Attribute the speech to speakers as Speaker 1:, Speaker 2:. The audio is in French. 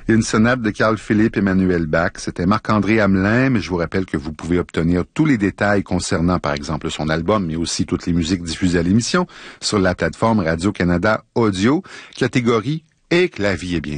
Speaker 1: Une sonate de Carl-Philippe Emmanuel Bach. C'était Marc-André Hamelin, mais je vous rappelle que vous pouvez obtenir tous les détails concernant, par exemple, son album, mais aussi toutes les musiques diffusées à l'émission sur la plateforme Radio-Canada Audio, catégorie « Et que la vie est bien faite ».